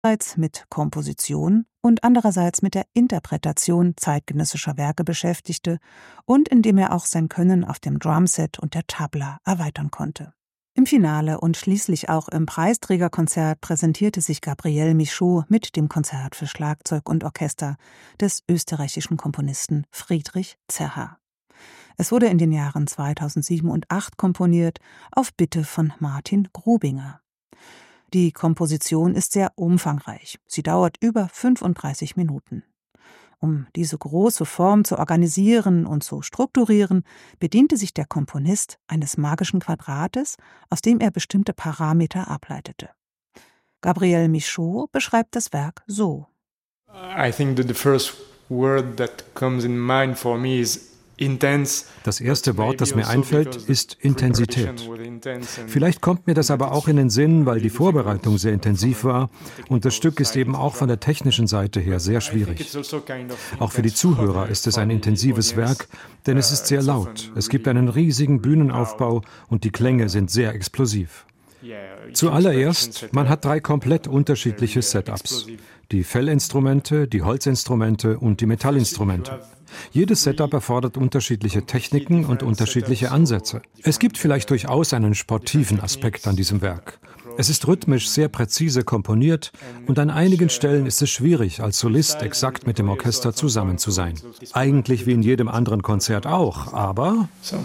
einerseits mit Komposition und andererseits mit der Interpretation zeitgenössischer Werke beschäftigte und indem er auch sein Können auf dem Drumset und der Tabla erweitern konnte. Im Finale und schließlich auch im Preisträgerkonzert präsentierte sich Gabriel Michaud mit dem Konzert für Schlagzeug und Orchester des österreichischen Komponisten Friedrich Zerha. Es wurde in den Jahren 2007 und 2008 komponiert, auf Bitte von Martin Grubinger. Die Komposition ist sehr umfangreich. Sie dauert über 35 Minuten. Um diese große Form zu organisieren und zu strukturieren, bediente sich der Komponist eines magischen Quadrates, aus dem er bestimmte Parameter ableitete. Gabriel Michaud beschreibt das Werk so: I think that the first word that comes in mind for me is intense. Das erste Wort, das mir einfällt, ist Intensität. Vielleicht kommt mir das aber auch in den Sinn, weil die Vorbereitung sehr intensiv war und das Stück ist eben auch von der technischen Seite her sehr schwierig. Auch für die Zuhörer ist es ein intensives Werk, denn es ist sehr laut. Es gibt einen riesigen Bühnenaufbau und die Klänge sind sehr explosiv. Zuallererst, man hat 3 komplett unterschiedliche Setups. Die Fellinstrumente, die Holzinstrumente und die Metallinstrumente. Jedes Setup erfordert unterschiedliche Techniken und unterschiedliche Ansätze. Es gibt vielleicht durchaus einen sportiven Aspekt an diesem Werk. Es ist rhythmisch sehr präzise komponiert und an einigen Stellen ist es schwierig, als Solist exakt mit dem Orchester zusammen zu sein. Eigentlich wie in jedem anderen Konzert auch, aber...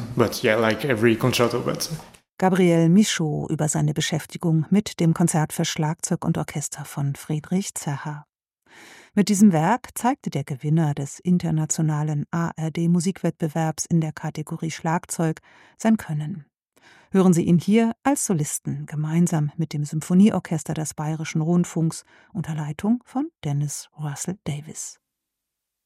Gabriel Michaud über seine Beschäftigung mit dem Konzert für Schlagzeug und Orchester von Friedrich Zerha. Mit diesem Werk zeigte der Gewinner des internationalen ARD-Musikwettbewerbs in der Kategorie Schlagzeug sein Können. Hören Sie ihn hier als Solisten gemeinsam mit dem Symphonieorchester des Bayerischen Rundfunks unter Leitung von Dennis Russell Davis.